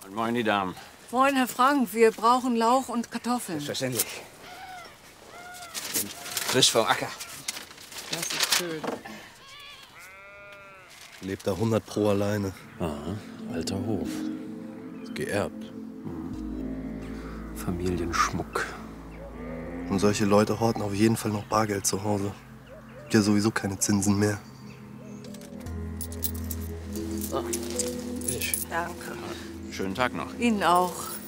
Moin, die Damen. Moin, Herr Frank. Wir brauchen Lauch und Kartoffeln. Selbstverständlich. Bin frisch vom Acker. Das ist schön. Lebt da 100 pro alleine. Aha, alter Hof. Ist geerbt. Familienschmuck. Und solche Leute horten auf jeden Fall noch Bargeld zu Hause. Gibt ja sowieso keine Zinsen mehr. So, bitteschön. Danke. Schönen Tag noch. Ihnen auch.